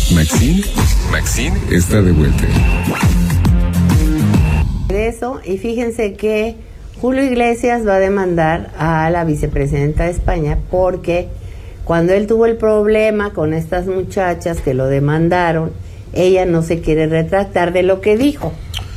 Maxine está de vuelta. De eso, y fíjense que Julio Iglesias va a demandar a la vicepresidenta de España porque cuando él tuvo el problema con estas muchachas que lo demandaron, ella no se quiere retractar de lo que dijo.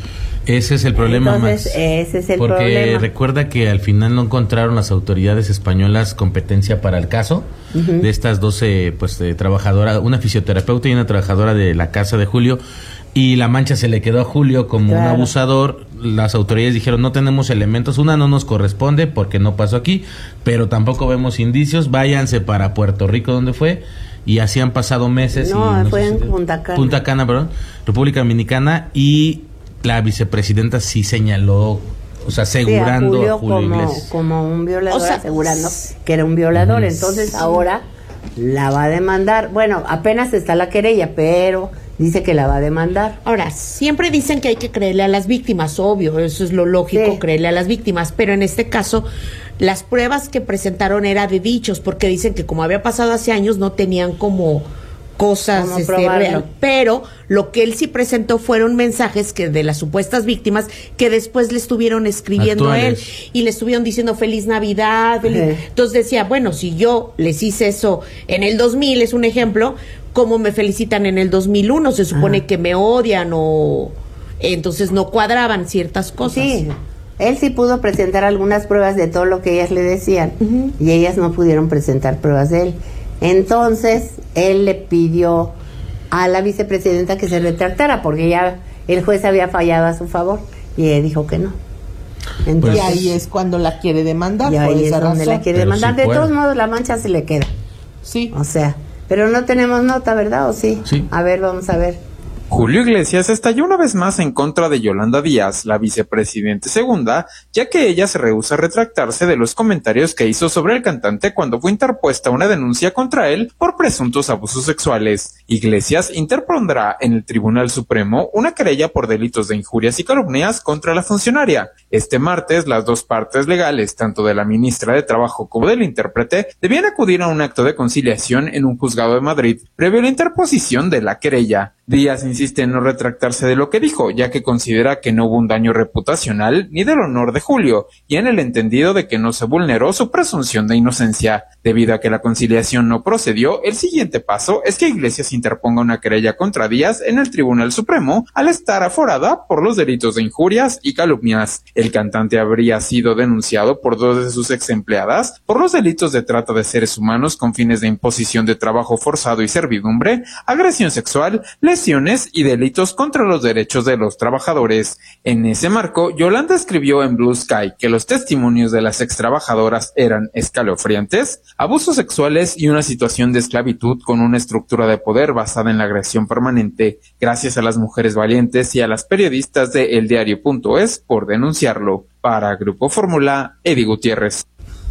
Ese es el problema. Entonces, Max. Ese es el porque problema. Recuerda que al final no encontraron las autoridades españolas competencia para el caso de estas 12 trabajadoras, una fisioterapeuta y una trabajadora de la casa de Julio, y la mancha se le quedó a Julio como un abusador. Las autoridades dijeron, no tenemos elementos, una no nos corresponde porque no pasó aquí, pero tampoco vemos indicios, váyanse para Puerto Rico, donde fue, y así han pasado meses. No, fue en Punta Cana. Punta Cana, perdón, República Dominicana, y la vicepresidenta sí señaló, o sea, asegurando a Julio Iglesias como un violador, o sea, asegurando que era un violador. Entonces ahora la va a demandar. Bueno, apenas está la querella, pero dice que la va a demandar. Ahora, siempre dicen que hay que creerle a las víctimas, obvio, eso es lo lógico, creerle a las víctimas, pero en este caso las pruebas que presentaron era de dichos, porque dicen que como había pasado hace años no tenían como cosas real, pero lo que él sí presentó fueron mensajes que de las supuestas víctimas que después le estuvieron escribiendo a él y le estuvieron diciendo feliz Navidad, Entonces decía, bueno, si yo les hice eso en el 2000, es un ejemplo, ¿cómo me felicitan en el 2001? Se supone que me odian o entonces no cuadraban ciertas cosas. Sí, él sí pudo presentar algunas pruebas de todo lo que ellas le decían y ellas no pudieron presentar pruebas de él. Entonces, él le pidió a la vicepresidenta que se retractara porque ya el juez había fallado a su favor y ella dijo que no. Entonces, y ahí es cuando la quiere demandar. Y ahí es donde la quiere demandar. De todos modos, la mancha se le queda. Sí. O sea, pero no tenemos nota, ¿verdad? ¿O sí? Sí. A ver, vamos a ver. Julio Iglesias estalló una vez más en contra de Yolanda Díaz, la vicepresidente segunda, ya que ella se rehúsa a retractarse de los comentarios que hizo sobre el cantante cuando fue interpuesta una denuncia contra él por presuntos abusos sexuales. Iglesias interpondrá en el Tribunal Supremo una querella por delitos de injurias y calumnias contra la funcionaria. Este martes, las dos partes legales, tanto de la ministra de Trabajo como del intérprete, debían acudir a un acto de conciliación en un juzgado de Madrid, previo a la interposición de la querella. Díaz insiste en no retractarse de lo que dijo, ya que considera que no hubo un daño reputacional ni del honor de Julio, y en el entendido de que no se vulneró su presunción de inocencia. Debido a que la conciliación no procedió, el siguiente paso es que Iglesias interponga una querella contra Díaz en el Tribunal Supremo al estar aforada por los delitos de injurias y calumnias. El cantante habría sido denunciado por dos de sus ex empleadas por los delitos de trata de seres humanos con fines de imposición de trabajo forzado y servidumbre, agresión sexual, lesiones y delitos contra los derechos de los trabajadores. En ese marco, Yolanda escribió en Blue Sky que los testimonios de las ex trabajadoras eran escalofriantes, abusos sexuales y una situación de esclavitud con una estructura de poder basada en la agresión permanente. Gracias a las mujeres valientes y a las periodistas de eldiario.es por denunciarlo. Para Grupo Fórmula, Eddie Gutiérrez.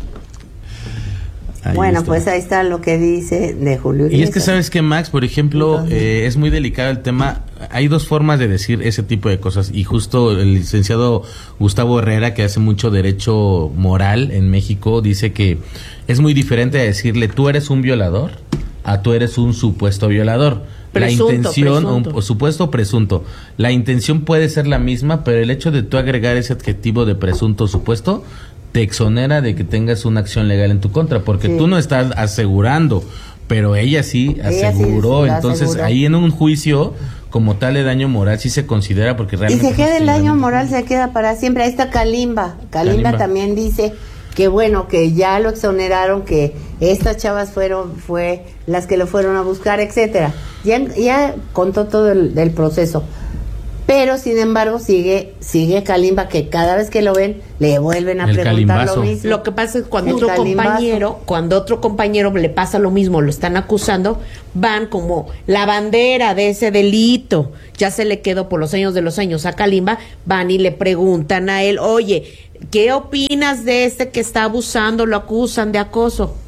Pues ahí está lo que dice de Julio Iglesias. Y es que sabes que, Max, por ejemplo, es muy delicado el tema. Hay dos formas de decir ese tipo de cosas, y justo el licenciado Gustavo Herrera, que hace mucho derecho moral en México, dice que es muy diferente a decirle tú eres un violador a tú eres un supuesto violador. Presunto, la intención, presunto. o supuesto presunto, la intención puede ser la misma, pero el hecho de tú agregar ese adjetivo de presunto o supuesto te exonera de que tengas una acción legal en tu contra, porque tú no estás asegurando, pero ella sí aseguró. Entonces aseguró. Ahí en un juicio como tal de daño moral sí se considera, porque realmente... Y se queda el daño moral, se queda para siempre. Ahí está Kalimba Kalimba también dice que bueno, que ya lo exoneraron, que estas chavas fue las que lo fueron a buscar, etcétera. Ya contó todo el proceso. Pero sin embargo sigue Kalimba, que cada vez que lo ven le vuelven a preguntar calimbazo. lo mismo. Lo que pasa es cuando otro compañero le pasa lo mismo, lo están acusando, van como la bandera de ese delito, ya se le quedó por los años de los años a Kalimba, van y le preguntan a él, oye, ¿qué opinas de este que está abusando, lo acusan de acoso?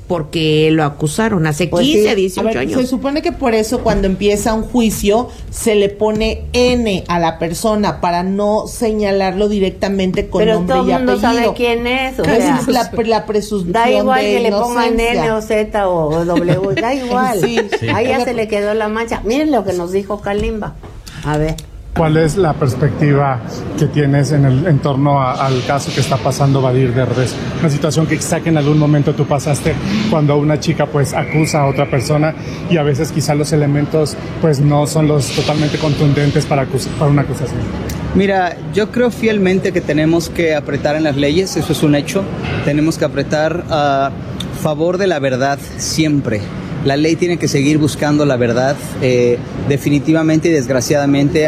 porque lo acusaron hace Pues 15, sí. 18 años. Se supone que por eso cuando empieza un juicio se le pone N a la persona para no señalarlo directamente con Pero nombre todo y el mundo apellido. sabe quién es, o Esa sea, es la presunción da igual de que le pongan inocencia. N o Z o W, da igual. Sí. Ahí ya se le quedó la mancha. Miren lo que nos dijo Kalimba. A ver. ¿Cuál es la perspectiva que tienes en torno al caso que está pasando Badir Derbez? Una situación que quizá que en algún momento tú pasaste cuando una chica pues acusa a otra persona y a veces quizá los elementos pues no son los totalmente contundentes para una acusación. Mira, yo creo fielmente que tenemos que apretar en las leyes, eso es un hecho. Tenemos que apretar a favor de la verdad siempre. La ley tiene que seguir buscando la verdad. Definitivamente y desgraciadamente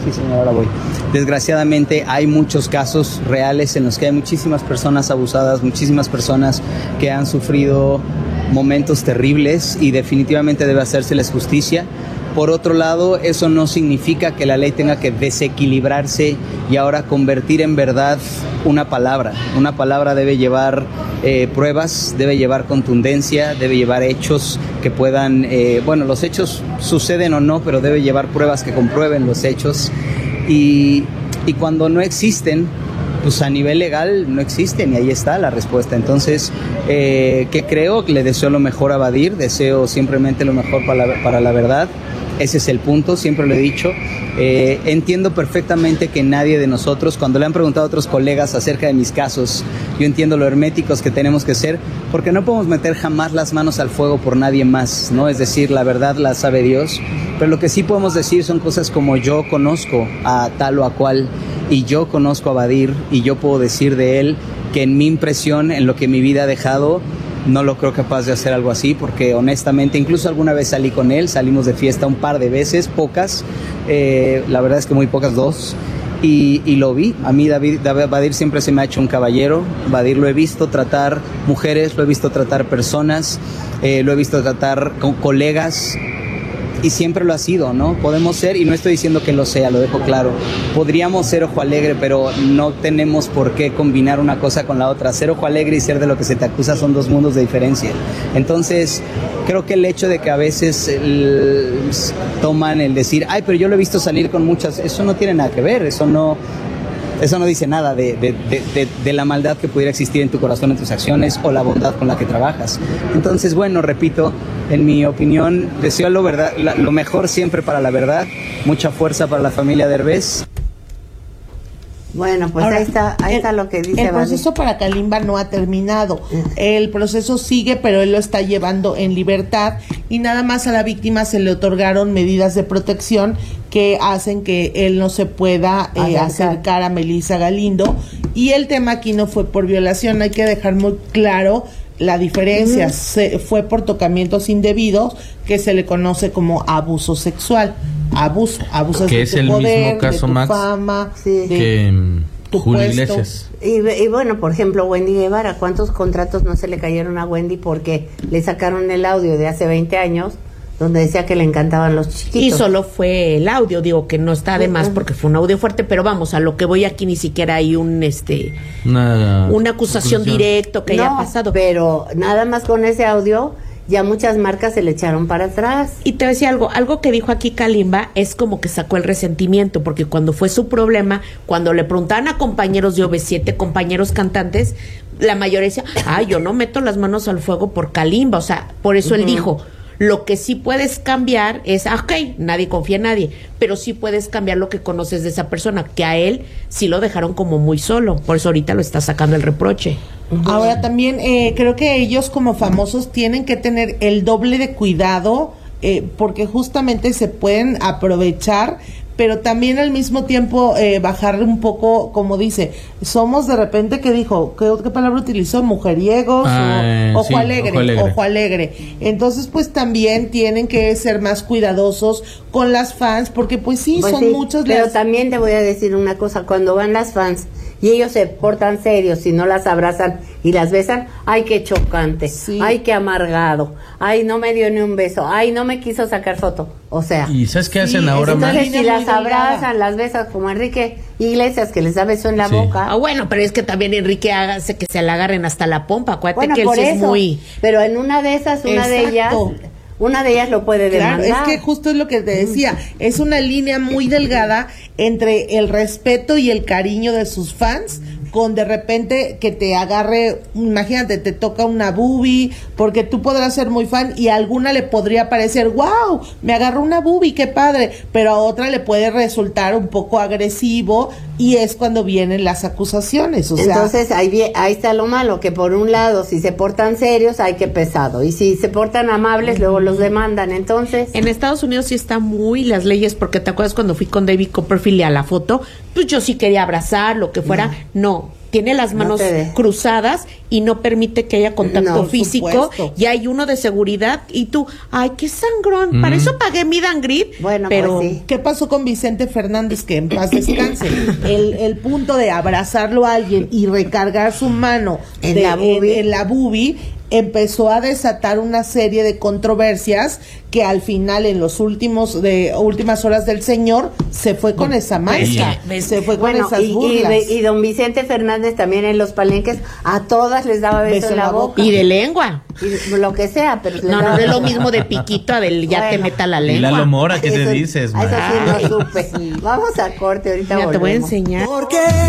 desgraciadamente hay muchos casos reales en los que hay muchísimas personas abusadas, muchísimas personas que han sufrido momentos terribles y definitivamente debe hacérseles justicia. Por otro lado, eso no significa que la ley tenga que desequilibrarse y ahora convertir en verdad una palabra. Una palabra debe llevar pruebas, debe llevar contundencia, debe llevar hechos que puedan, los hechos suceden o no, pero debe llevar pruebas que comprueben los hechos. Y cuando no existen, pues a nivel legal no existen y ahí está la respuesta. Entonces, ¿qué creo? Que le deseo lo mejor a Badir, deseo simplemente lo mejor para la verdad. Ese es el punto, siempre lo he dicho. Entiendo perfectamente que nadie de nosotros, cuando le han preguntado a otros colegas acerca de mis casos, yo entiendo lo herméticos que tenemos que ser, porque no podemos meter jamás las manos al fuego por nadie más, ¿no? Es decir, la verdad la sabe Dios, pero lo que sí podemos decir son cosas como yo conozco a tal o a cual, y yo conozco a Badir, y yo puedo decir de él que en mi impresión, en lo que mi vida ha dejado, no lo creo capaz de hacer algo así, porque honestamente, incluso alguna vez salí con él, salimos de fiesta un par de veces, pocas, la verdad es que muy pocas, 2, y lo vi. A mí Badir siempre se me ha hecho un caballero. Badir lo he visto tratar mujeres, lo he visto tratar personas, lo he visto tratar con colegas, y siempre lo ha sido, ¿no? Podemos ser, y no estoy diciendo que lo sea, lo dejo claro, podríamos ser ojo alegre, pero no tenemos por qué combinar una cosa con la otra. Ser ojo alegre y ser de lo que se te acusa son dos mundos de diferencia. Entonces, creo que el hecho de que a veces toman el decir, ay, pero yo lo he visto salir con muchas, eso no tiene nada que ver, eso no dice nada de la maldad que pudiera existir en tu corazón, en tus acciones, o la bondad con la que trabajas. Entonces, bueno, repito, en mi opinión, deseo lo mejor siempre para la verdad, mucha fuerza para la familia Derbez. Bueno, pues Ahora, ahí está lo que dice el proceso para Kalimba no ha terminado. El proceso sigue, pero él lo está llevando en libertad y nada más a la víctima se le otorgaron medidas de protección que hacen que él no se pueda acercar a Melissa Galindo. Y el tema aquí no fue por violación, hay que dejar muy claro la diferencia. Fue por tocamientos indebidos, que se le conoce como abuso sexual. Abuso que de es tu el poder, mismo caso, de tu Max, fama, sí, que tu Julio puesto. Iglesias. Y bueno, por ejemplo, Wendy Guevara, ¿cuántos contratos no se le cayeron a Wendy porque le sacaron el audio de hace 20 años donde decía que le encantaban los chiquitos? Y solo fue el audio, digo que no está de más porque fue un audio fuerte, pero vamos, a lo que voy aquí ni siquiera hay una acusación directa que haya pasado. Pero nada más con ese audio ya muchas marcas se le echaron para atrás. Y te decía algo que dijo aquí Kalimba es como que sacó el resentimiento, porque cuando fue su problema, cuando le preguntaban a compañeros de OV7, compañeros cantantes, la mayoría decía, yo no meto las manos al fuego por Kalimba, o sea, por eso él dijo, lo que sí puedes cambiar es, nadie confía en nadie, pero sí puedes cambiar lo que conoces de esa persona, que a él sí lo dejaron como muy solo, por eso ahorita lo está sacando el reproche. Ahora también creo que ellos como famosos tienen que tener el doble de cuidado porque justamente se pueden aprovechar, pero también al mismo tiempo bajarle un poco, como dice, somos de repente, ¿qué dijo? ¿Qué palabra utilizó? ¿Mujeriegos? Ojo sí, alegre. Ojo alegre. Entonces, pues también tienen que ser más cuidadosos con las fans, porque pues sí, son muchas pero las... también te voy a decir una cosa, cuando van las fans y ellos se portan serios, si no las abrazan y las besan, ay, qué chocante, Sí. ay, qué amargado, ay, no me dio ni un beso, ay, no me quiso sacar foto, o sea. ¿Y sabes qué Sí, hacen ahora más? Entonces, si línea las muy delgada. abrazan, las besas, como Enrique Iglesias, que les da beso en la Sí. boca. Ah, bueno, pero es que también Enrique hace que se le agarren hasta la pompa. Acuérdate Bueno, que él por sí eso, es muy... pero en una de esas, Exacto. una de ellas lo puede Claro, demandar. es que justo es lo que te decía, es una línea muy delgada entre el respeto y el cariño de sus fans, con de repente que te agarre, imagínate, te toca una boobie, porque tú podrás ser muy fan y a alguna le podría parecer, wow, me agarró una boobie, qué padre, pero a otra le puede resultar un poco agresivo y es cuando vienen las acusaciones, o sea, Entonces ahí está lo malo, que por un lado, si se portan serios, hay que pesado, y si se portan amables, luego los demandan. Entonces, En Estados Unidos sí está muy las leyes, porque te acuerdas cuando fui con David Copperfield y a la foto, pues yo sí quería abrazar, lo que fuera, no. Tiene las No manos te deja. cruzadas y no permite que haya contacto No, por físico, supuesto. y hay uno de seguridad y tú, ay, qué sangrón, para eso pagué mi dangrid, Bueno, pero pues sí. ¿qué pasó con Vicente Fernández? Que en paz descanse. El punto de abrazarlo a alguien y recargar su mano En la boobie. en la boobie empezó a desatar una serie de controversias que al final en los últimas horas del señor se fue con esa mancha, ¿ves? se fue con bueno, esas burlas. y don Vicente Fernández también en los palenques, a todas les daba beso en la boca. y de lengua. Y lo que sea, pero les No, daba no es lo beso. mismo de piquito a del ya te Bueno. meta la Y lengua. Lalo Mora, ¿qué te Eso- dices, Eso man? sí no supe. Vamos a corte, ahorita Mira, te voy a volvemos. enseñar. Porque